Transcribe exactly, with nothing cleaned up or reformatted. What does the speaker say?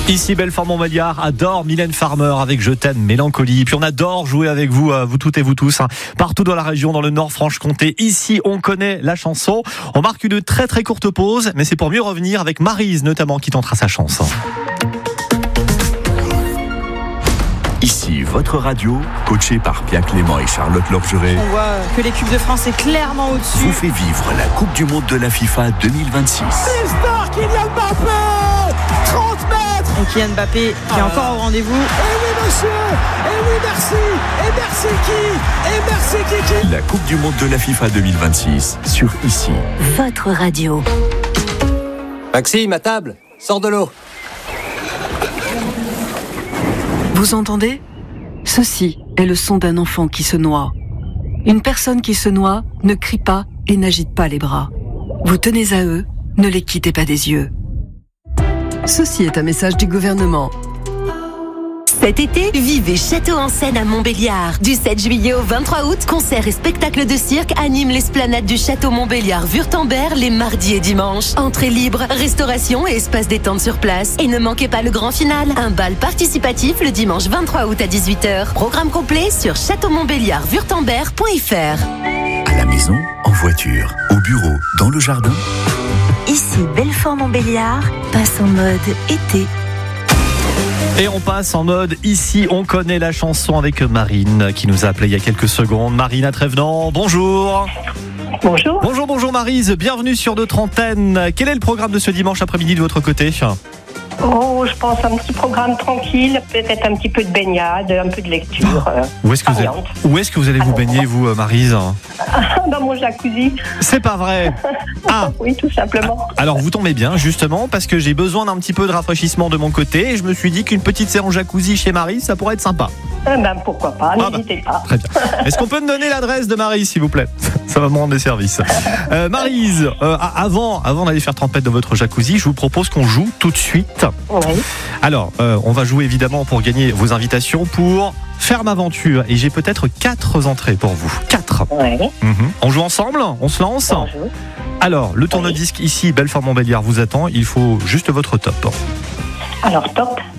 Ici, Belfort-Montbéliard adore Mylène Farmer avec Je t'aime, Mélancolie. Puis on adore jouer avec vous, vous toutes et vous tous, hein, partout dans la région, dans le Nord-Franche-Comté. Ici, on connaît la chanson. On marque une très très courte pause, mais c'est pour mieux revenir avec Maryse notamment qui tentera sa chance. Ici, votre radio, coachée par Pia Clément et Charlotte Lorgeret, on voit que l'équipe de France est clairement au-dessus. vous fait vivre la Coupe du Monde de la FIFA deux mille vingt-six. L'histoire, Kylian Mbappé, trente mètres. Et Kylian Mbappé qui est Ah. encore au rendez-vous. Et oui, monsieur. Et oui, merci. Et merci qui. Et merci Kiki. La Coupe du Monde de la FIFA deux mille vingt-six sur Ici. Votre radio. Maxime, à table, sors de l'eau. Vous entendez ? Ceci est le son d'un enfant qui se noie. Une personne qui se noie ne crie pas et n'agite pas les bras. Vous tenez à eux, ne les quittez pas des yeux. Ceci est un message du gouvernement. Cet été, vivez Château en Seine à Montbéliard. Du sept juillet au vingt-trois août, concerts et spectacles de cirque animent l'esplanade du Château Montbéliard-Württemberg les mardis et dimanches. Entrée libre, restauration et espace détente sur place. Et ne manquez pas le grand final, un bal participatif le dimanche vingt-trois août à dix-huit heures. Programme complet sur château montbéliard württemberg point f r. À la maison, en voiture, au bureau, dans le jardin. Ici, Belfort-Montbéliard passe en mode été. Et on passe en mode Ici, on connaît la chanson avec Marine qui nous a appelé il y a quelques secondes. Marine à Trévenant, bonjour. Bonjour. Bonjour, bonjour Maryse, bienvenue sur Notre Antenne. Quel est le programme de ce dimanche après-midi de votre côté ? Oh, je pense un petit programme tranquille, peut-être un petit peu de baignade, un peu de lecture. Euh, Où est-ce que vous allez, où est-ce que vous allez vous baigner, vous, Maryse ? Dans mon jacuzzi. C'est pas vrai. Ah. Oui, tout simplement. Alors vous tombez bien, justement, parce que j'ai besoin d'un petit peu de rafraîchissement de mon côté et je me suis dit qu'une petite séance jacuzzi chez Maryse, ça pourrait être sympa. Eh ben, pourquoi pas, Ah n'hésitez bah, pas. Très bien. Est-ce qu'on peut me donner l'adresse de Maryse, s'il vous plaît ? Ça va me rendre des services. Euh, Maryse, euh, avant, avant d'aller faire trempette dans votre jacuzzi, je vous propose qu'on joue tout de suite. Oui. Alors, euh, on va jouer évidemment pour gagner vos invitations pour Ferme Aventure. Et j'ai peut-être quatre entrées pour vous. Quatre. Oui. Mm-hmm. On joue ensemble ? On se lance ? Bonjour. Alors, le tourne-disque ici, Belfort-Montbéliard vous attend. Il faut juste votre top. Alors, top.